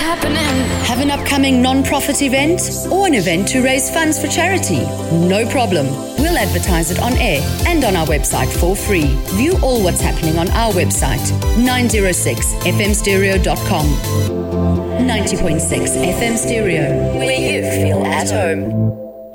happening? Have an upcoming non-profit event or an event to raise funds for charity? No problem. We'll advertise it on air and on our website for free. View all what's happening on our website, 906fmstereo.com. 90.6 FM Stereo, where you feel at home.